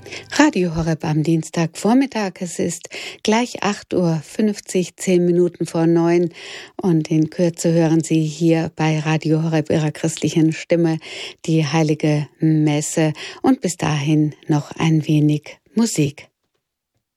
Radio Horeb am Dienstagvormittag. Es ist gleich 8:50 Uhr, 10 Minuten vor 9. Und in Kürze hören Sie hier bei Radio Horeb, Ihrer christlichen Stimme, die Heilige Messe. Und bis dahin noch ein wenig Musik.